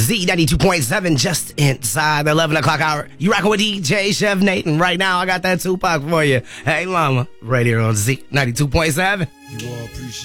Z92.7, just inside the 11 o'clock hour. You rocking with DJ Chef Nathan. Right now, I got that Tupac for you. Hey, mama, right here on Z92.7. You all appreciate